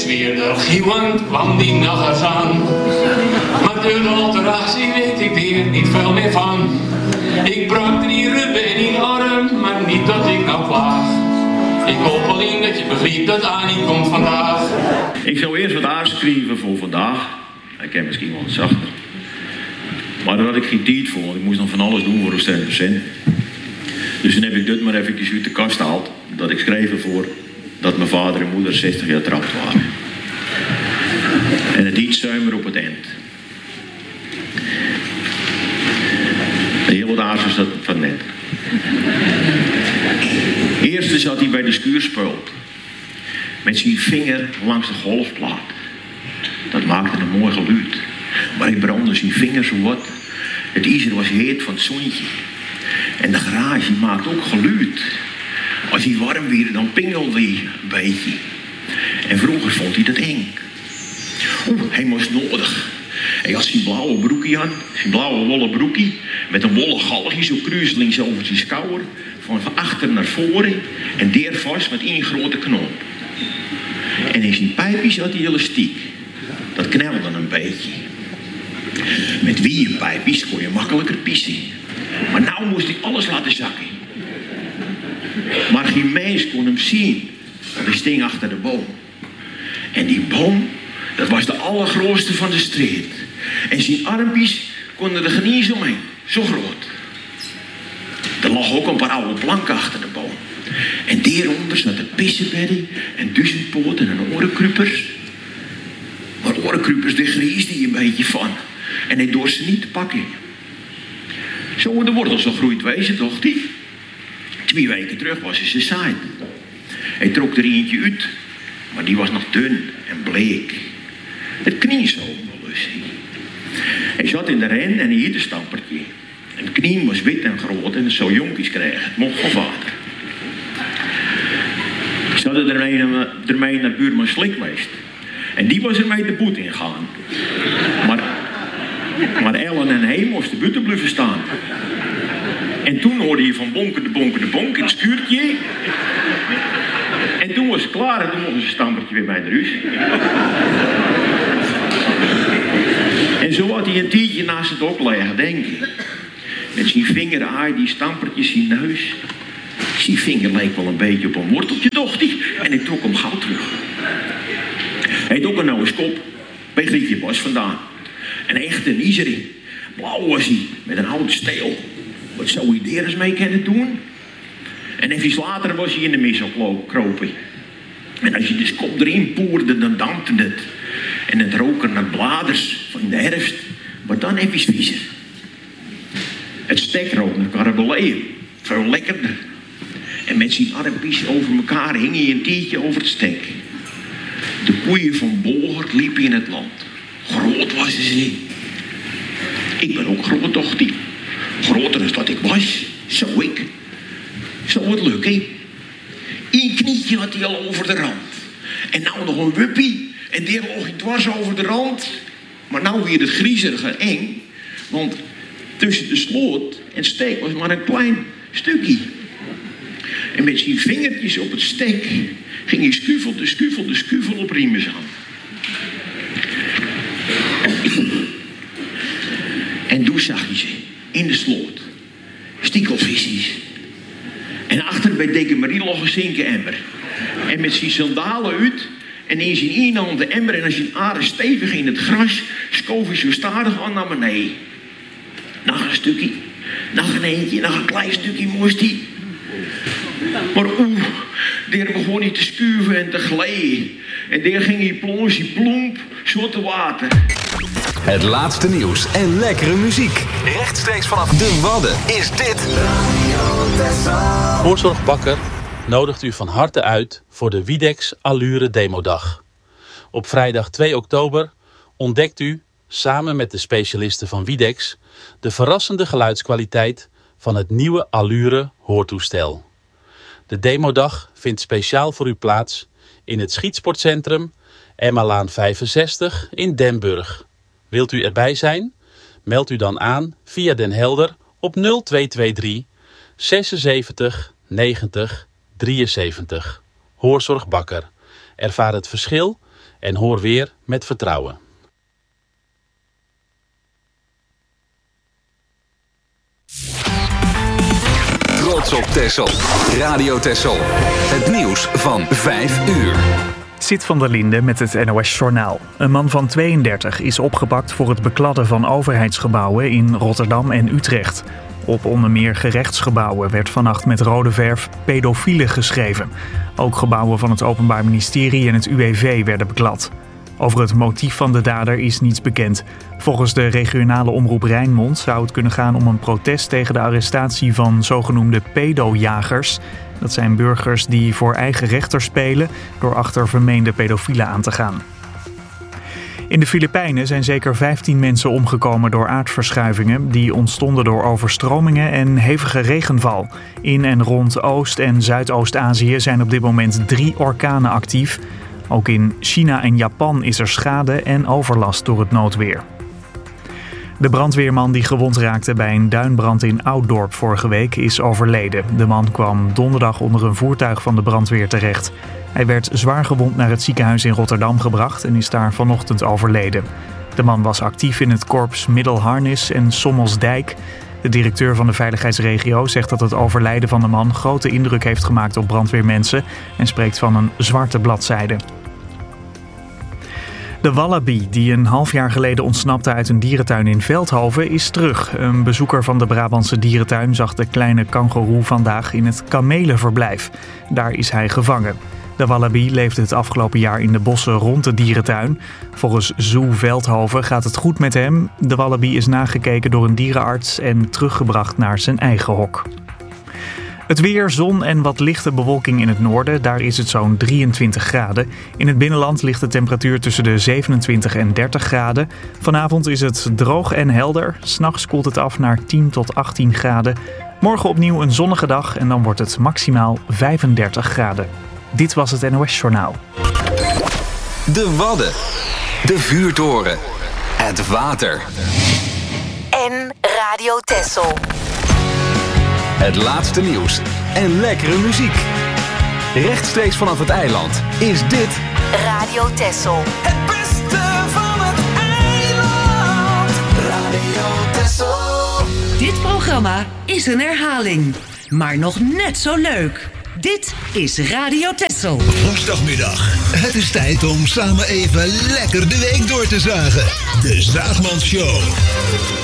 zweerde giewend kwam die nog eens aan. Maar door de alteratie weet ik er niet veel meer van. Ik brak 3 ribben in 1 arm, maar niet dat ik nou klaag. Ik hoop alleen dat je begrijpt dat Annie komt vandaag. Ik zou eerst wat aanschrijven voor vandaag. Ik heb misschien wel wat zachter. Maar daar had ik geen tijd voor, want ik moest nog van alles doen voor een 100%. Dus dan heb ik dit maar even uit de kast gehaald. Dat ik schreef ervoor dat mijn vader en moeder 60 jaar getrouwd waren. En het iets zuimer op het eind. Heel wat aarzels dat van net. Eerst zat hij bij de skuurspeul. Met zijn vinger langs de golfplaat. Dat maakte een mooi geluid. Maar hij brandde zijn vinger zo wat. Het ijzer was heet van het zonnetje. En de garage maakt ook geluid. Als hij warm werd, dan pingelde hij een beetje. En vroeger vond hij dat eng. Hij was nodig. Hij had zijn blauwe broekje aan. Zijn blauwe wollen broekje. Met een wollen galgje zo kruiselings over zijn schouder. Van achter naar voren. En deer vast met 1 grote knoop. En in zijn pijpjes had hij elastiek. Dat knelde een beetje. Met wierpijpjes kon je makkelijker pissen. Maar nou moest hij alles laten zakken. Maar geen mens kon hem zien. Want hij sting achter de boom. En die boom, dat was de allergrootste van de street. En zijn armpjes konden er geen eens omheen. Zo groot. Er lag ook een paar oude planken achter de boom. En daaronder zaten pissenbedden en duizendpoten en orenkruppers. Maar orenkruppers, daar griesde hij een beetje van. En hij dorst ze niet te pakken. Zo in de wortels nog groeit wezen, dacht hij. 2 weken terug was ze zaaid. Hij trok er eentje uit, maar die was nog dun en bleek. Het knie zo onbelust. Hij zat in de ren en hij hield een stampertje. En het knie was wit en groot en het zou jonkies krijgen. Het mocht van vader. Ze hadden ermee naar buurman Slikmeest. En die was ermee de boet ingaan. Maar Ellen en hij moesten buiten blijven staan. En toen hoorde je van bonken de bonk in het schuurtje. En toen was het klaar en toen mochten ze een stampertje weer bij de huis. En zo had hij een tientje naast het hok liggen, denk ik. Met zijn vinger aaide die stampertjes in neus. Zijn vinger leek wel een beetje op een worteltje, dacht hij. En ik trok hem gauw terug. Hij had ook een oude kop. Bij Grietje Bos vandaan. Een echte ijzering. Blauw was hij, met een oude steel. Wat zou hij daar eens mee kunnen doen? En even later was hij in de mis al kropen. En als je de kop erin poerde, dan dampte het. En het rook er naar bladers van de herfst. Maar dan even viezer. Het stek rook naar karabeleën. Veel lekkerder. En met zijn armpjes over elkaar hing hij een tientje over het stek. De koeien van Bolgert liepen in het land. Groot was ze. Ik ben ook groot, dacht hij. Groter dan dat ik was. Zo ik. Zou het lukken? 1 knietje had hij al over de rand. En nou nog een wuppie. En die lag hij dwars over de rand. Maar nou weer het griezerig en eng. Want tussen de sloot en stek was maar een klein stukje. En met zijn vingertjes op het stek ging hij schuvel op Riemers aan. En toen zag hij ze in de sloot. Stiekelvisjes. En achter bij Dikke Marie lag een zinkenemmer. En met zijn sandalen uit en in zijn ene hand de emmer en als zijn aarde stevig in het gras schoof hij zo stadig aan naar beneden. Nog een stukje, nog een eentje, nog een klein stukje moest hij. Maar daar begon hij te stuven en te glijden. En daar ging hij plomp, zo te water. Het laatste nieuws en lekkere muziek. Rechtstreeks vanaf de Wadden is dit Voorzorg Bakker nodigt u van harte uit voor de Widex Allure Demodag. Op vrijdag 2 oktober ontdekt u, samen met de specialisten van Widex, de verrassende geluidskwaliteit van het nieuwe Allure hoortoestel. De demodag vindt speciaal voor u plaats in het Schietsportcentrum Emmalaan 65 in Den Burg. Wilt u erbij zijn? Meld u dan aan via Den Helder op 0223 76 90 73. Hoorzorg Bakker. Ervaar het verschil en hoor weer met vertrouwen. Trots op Texel. Radio Texel. Het nieuws van 5 uur. Sid van der Linde met het NOS Journaal. Een man van 32 is opgepakt voor het bekladden van overheidsgebouwen in Rotterdam en Utrecht. Op onder meer gerechtsgebouwen werd vannacht met rode verf pedofielen geschreven. Ook gebouwen van het Openbaar Ministerie en het UWV werden beklad. Over het motief van de dader is niets bekend. Volgens de regionale omroep Rijnmond zou het kunnen gaan om een protest tegen de arrestatie van zogenoemde pedojagers. Dat zijn burgers die voor eigen rechter spelen door achter vermeende pedofielen aan te gaan. In de Filipijnen zijn zeker 15 mensen omgekomen door aardverschuivingen die ontstonden door overstromingen en hevige regenval. In en rond Oost- en Zuidoost-Azië zijn op dit moment 3 orkanen actief. Ook in China en Japan is er schade en overlast door het noodweer. De brandweerman die gewond raakte bij een duinbrand in Ouddorp vorige week is overleden. De man kwam donderdag onder een voertuig van de brandweer terecht. Hij werd zwaar gewond naar het ziekenhuis in Rotterdam gebracht en is daar vanochtend overleden. De man was actief in het korps Middelharnis en Sommelsdijk. De directeur van de veiligheidsregio zegt dat het overlijden van de man grote indruk heeft gemaakt op brandweermensen en spreekt van een zwarte bladzijde. De wallaby, die een half jaar geleden ontsnapte uit een dierentuin in Veldhoven, is terug. Een bezoeker van de Brabantse dierentuin zag de kleine kangoeroe vandaag in het kamelenverblijf. Daar is hij gevangen. De wallaby leefde het afgelopen jaar in de bossen rond de dierentuin. Volgens Zoo Veldhoven gaat het goed met hem. De wallaby is nagekeken door een dierenarts en teruggebracht naar zijn eigen hok. Het weer, zon en wat lichte bewolking in het noorden. Daar is het zo'n 23 graden. In het binnenland ligt de temperatuur tussen de 27 en 30 graden. Vanavond is het droog en helder. 's Nachts koelt het af naar 10 tot 18 graden. Morgen opnieuw een zonnige dag en dan wordt het maximaal 35 graden. Dit was het NOS Journaal. De Wadden. De vuurtoren. Het water. En Radio Texel. Het laatste nieuws en lekkere muziek. Rechtstreeks vanaf het eiland is dit Radio Texel. Het beste van het eiland. Radio Texel. Dit programma is een herhaling, maar nog net zo leuk. Dit is Radio Texel. Woensdagmiddag. Het is tijd om samen even lekker de week door te zagen. De Zaagmans Show.